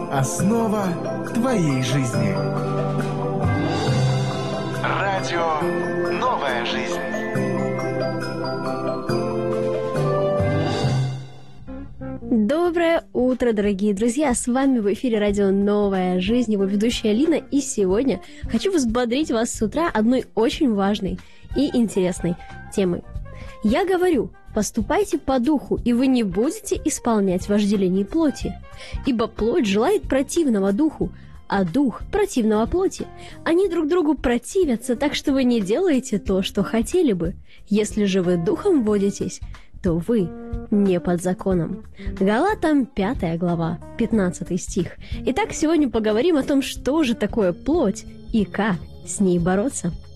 Основа твоей жизни. Радио «Новая жизнь». Доброе утро, дорогие друзья! С вами в эфире радио «Новая жизнь», его ведущая Лина. И сегодня хочу взбодрить вас с утра одной очень важной и интересной темой. Я говорю, поступайте по духу, и вы не будете исполнять вожделение плоти. Ибо плоть желает противного духу, а дух противного плоти. Они друг другу противятся, так что вы не делаете то, что хотели бы. Если же вы духом водитесь, то вы не под законом. Галатам 5 глава, 15 стих. Итак, сегодня поговорим о том, что же такое плоть и как с ней бороться.